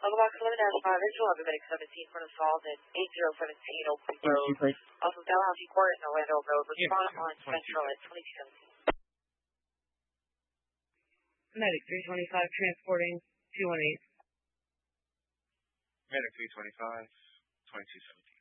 Uncle Box 11-5, Visual Lobby Medic 17 for an assault at 8017 Oakland Road. Also, Dalhousie Court and Orlando Road. Respond on Central at 2217. Medic 325 transporting 218. Medic 325, 2217.